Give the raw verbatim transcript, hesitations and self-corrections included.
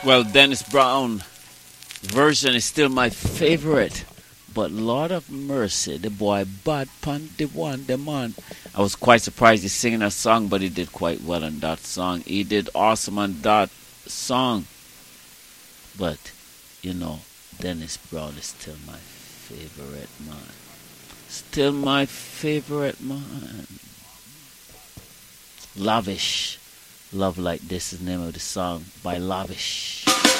Well, Dennis Brown version is still my favorite. But Lord of Mercy, the boy bad pun the one, the man. I was quite surprised he's singing a song, but he did quite well on that song. He did awesome on that song. But, you know, Dennis Brown is still my favorite man. Still my favorite man. Lavish. Love Like This is the name of the song by Lavish.